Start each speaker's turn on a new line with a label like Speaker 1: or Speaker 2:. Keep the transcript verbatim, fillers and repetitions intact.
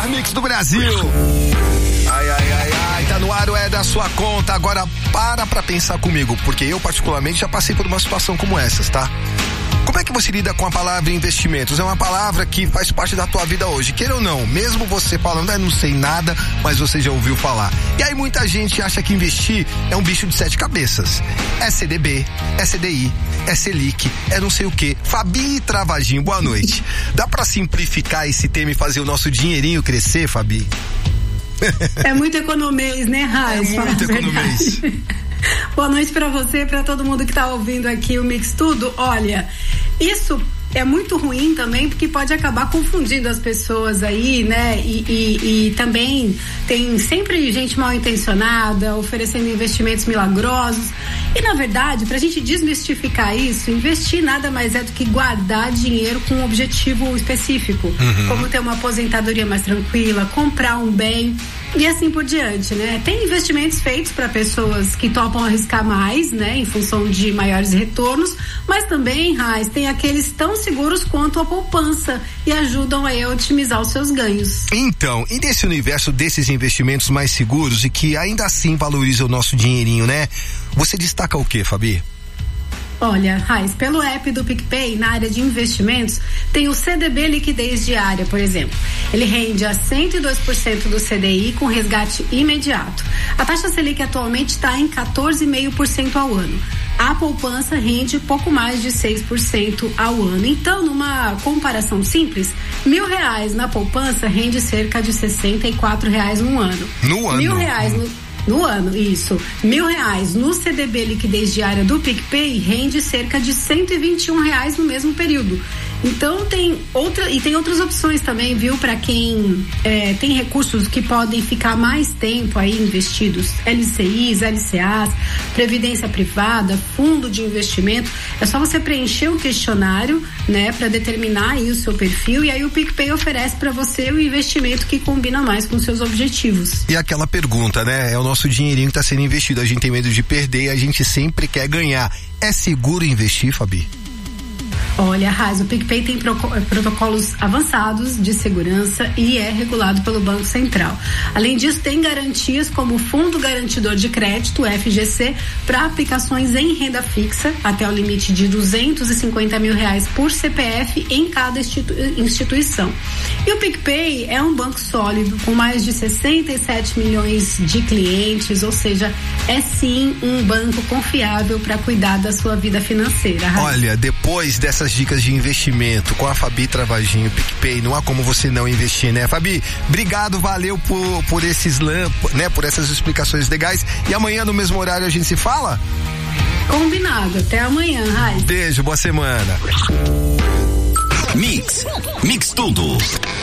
Speaker 1: melhor mix do Brasil. Ai, ai, ai, ai, tá no ar, é da sua conta. Agora para pra pensar comigo, porque eu particularmente já passei por uma situação como essas, tá? Como é que você lida com a palavra investimentos? É uma palavra que faz parte da tua vida hoje, queira ou não, mesmo você falando, ah, não sei nada, mas você já ouviu falar. E aí muita gente acha que investir é um bicho de sete cabeças. É C D B, é C D I, é Selic, é não sei o que. Fabi Travagin, boa noite. Dá pra simplificar esse tema e fazer o nosso dinheirinho crescer, Fabi?
Speaker 2: É muito economês, né, Raiz?
Speaker 1: É muito economês.
Speaker 2: Boa noite pra você, pra todo mundo que tá ouvindo aqui o Mix Tudo. Olha, isso é muito ruim também, porque pode acabar confundindo as pessoas aí, né? E, e, e também tem sempre gente mal intencionada, oferecendo investimentos milagrosos. E na verdade, pra gente desmistificar isso, investir nada mais é do que guardar dinheiro com um objetivo específico. Uhum. Como ter uma aposentadoria mais tranquila, comprar um bem e assim por diante, né? Tem investimentos feitos para pessoas que topam arriscar mais, né? Em função de maiores retornos, mas também, Raiz, tem aqueles tão seguros quanto a poupança e ajudam aí a otimizar os seus ganhos.
Speaker 1: Então, e nesse universo desses investimentos mais seguros e que ainda assim valorizam o nosso dinheirinho, né? Você destaca o que, Fabi?
Speaker 2: Olha, Raiz, pelo app do PicPay, na área de investimentos, tem o C D B Liquidez Diária, por exemplo. Ele rende a cento e dois por cento do C D I com resgate imediato. A taxa Selic atualmente está em quatorze vírgula cinco por cento ao ano. A poupança rende pouco mais de seis por cento ao ano. Então, numa comparação simples, mil reais na poupança rende cerca de sessenta e quatro reais no ano.
Speaker 1: No ano?
Speaker 2: Mil reais no... No ano, isso. Mil reais no C D B Liquidez Diária do PicPay rende cerca de cento e vinte e um reais no mesmo período. Então tem outra, e tem outras opções também, viu? Para quem é, tem recursos que podem ficar mais tempo aí investidos, L C Is, L C As, previdência privada, fundo de investimento. É só você preencher o questionário, né, para determinar aí o seu perfil, e aí o PicPay oferece para você o investimento que combina mais com seus objetivos.
Speaker 1: E aquela pergunta, né? É o nosso dinheirinho que está sendo investido, a gente tem medo de perder e a gente sempre quer ganhar. É seguro investir, Fabi?
Speaker 2: Olha, Raiz, o PicPay tem protocolos avançados de segurança e é regulado pelo Banco Central. Além disso, tem garantias como o Fundo Garantidor de Crédito, o F G C, para aplicações em renda fixa, até o limite de duzentos e cinquenta mil reais por C P F em cada institu- instituição. E o PicPay é um banco sólido, com mais de sessenta e sete milhões de clientes, ou seja, é sim um banco confiável para cuidar da sua vida financeira. Raiz.
Speaker 1: Olha, depois dessa dicas de investimento com a Fabi Travagin, o PicPay, não há como você não investir, né, Fabi? Obrigado, valeu por, por esses né, por essas explicações legais, e amanhã no mesmo horário a gente se fala?
Speaker 2: Combinado, até amanhã, Raiz.
Speaker 1: Beijo, boa semana.
Speaker 3: Mix, Mix Tudo.